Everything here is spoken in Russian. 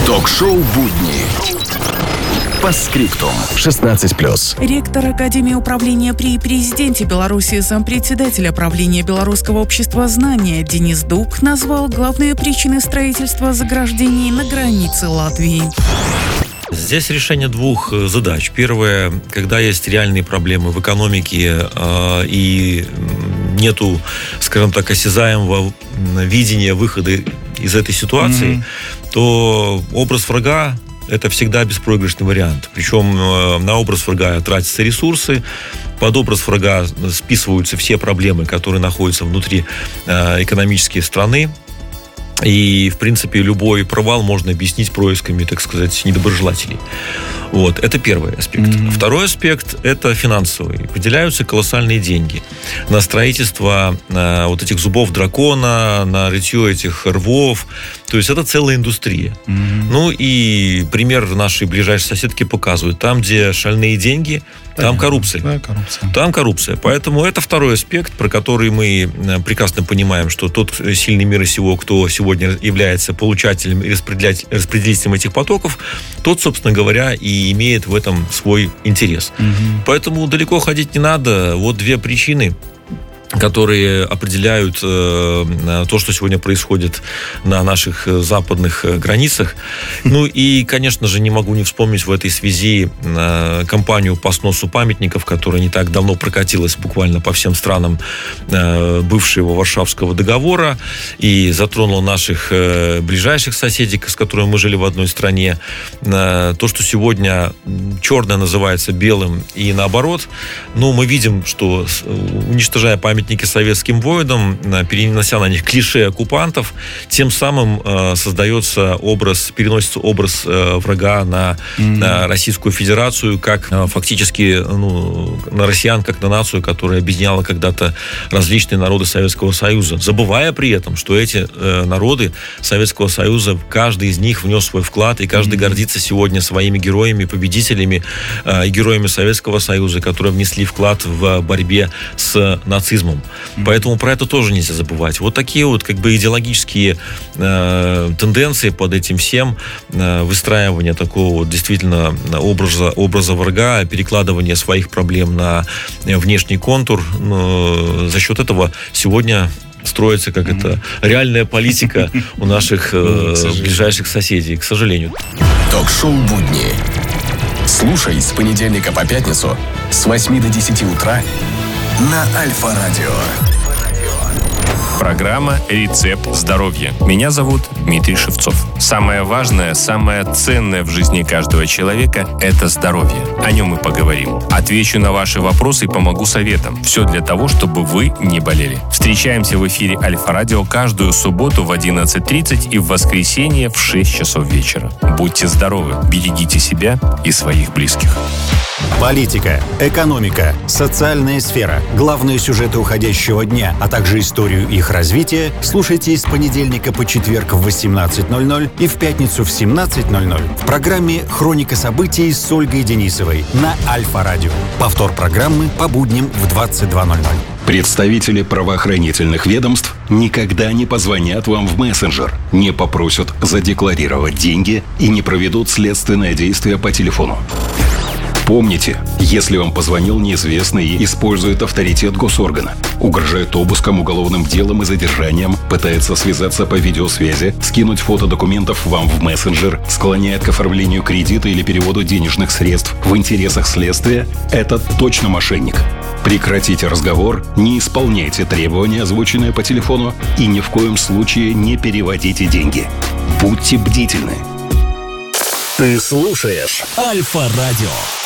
Ток-шоу «Будни». Постскриптум. 16+. Ректор Академии управления при президенте Беларуси, зампредседателя правления Белорусского общества знания Денис Дук назвал главные причины строительства заграждений на границе Латвии. Здесь решение двух задач. Первое, когда есть реальные проблемы в экономике и нету, скажем так, осязаемого видения выхода из этой ситуации, то образ врага — это всегда беспроигрышный вариант. Причем на образ врага тратятся ресурсы, под образ врага списываются все проблемы, которые находятся внутри экономической страны. И, в принципе, любой провал можно объяснить происками, так сказать, недоброжелателей. Вот, это первый аспект. Второй аспект – это финансовый. Выделяются колоссальные деньги на строительство вот этих зубов дракона, на рытье этих рвов. То есть это целая индустрия. Ну и пример нашей ближайшей соседки показывает. Там, где шальные деньги, там коррупция. Да, коррупция. Там коррупция. Поэтому это второй аспект, про который мы прекрасно понимаем, что тот сильный мира сего, кто сегодня является получателем и распределителем этих потоков, тот, собственно говоря, и имеет в этом свой интерес. Поэтому далеко ходить не надо. Вот две причины, которые определяют то, что сегодня происходит на наших западных границах. Ну и, конечно же, не могу не вспомнить в этой связи кампанию по сносу памятников, которая не так давно прокатилась буквально по всем странам бывшего Варшавского договора и затронула наших ближайших соседей, с которыми мы жили в одной стране. То, что сегодня черное называется белым и наоборот. Ну, мы видим, что уничтожая памятники советским воинам, перенося на них клише оккупантов, тем самым переносится образ врага на Российскую Федерацию, как фактически на россиян, как на нацию, которая объединяла когда-то различные народы Советского Союза, забывая при этом, что эти народы Советского Союза, каждый из них внес свой вклад, и каждый гордится сегодня своими героями, победителями и героями Советского Союза, которые внесли вклад в борьбе с нацизмом. Поэтому про это тоже нельзя забывать. Вот такие вот как бы идеологические тенденции под этим всем, выстраивание такого вот действительно образа врага, перекладывание своих проблем на внешний контур. За счет этого сегодня строится как это реальная политика у наших ближайших соседей, к сожалению. Ток-шоу «Будни». Слушай с понедельника по пятницу с 8 до 10 утра на Альфа-радио. Программа «Рецепт здоровья». Меня зовут Дмитрий Шевцов. Самое важное, самое ценное в жизни каждого человека – это здоровье. О нем мы поговорим. Отвечу на ваши вопросы и помогу советам. Все для того, чтобы вы не болели. Встречаемся в эфире Альфа-радио каждую субботу в 11:30 и в воскресенье в 6 часов вечера. Будьте здоровы, берегите себя и своих близких. Политика, экономика, социальная сфера, главные сюжеты уходящего дня, а также историю их развития слушайте с понедельника по четверг в 18:00 и в пятницу в 17:00 в программе «Хроника событий» с Ольгой Денисовой на Альфа-радио. Повтор программы по будням в 22:00. Представители правоохранительных ведомств никогда не позвонят вам в мессенджер, не попросят задекларировать деньги и не проведут следственное действие по телефону. Помните, если вам позвонил неизвестный и использует авторитет госоргана, угрожает обыском, уголовным делом и задержанием, пытается связаться по видеосвязи, скинуть фото документов вам в мессенджер, склоняет к оформлению кредита или переводу денежных средств в интересах следствия, это точно мошенник. Прекратите разговор, не исполняйте требования, озвученные по телефону, и ни в коем случае не переводите деньги. Будьте бдительны. Ты слушаешь Альфа-радио.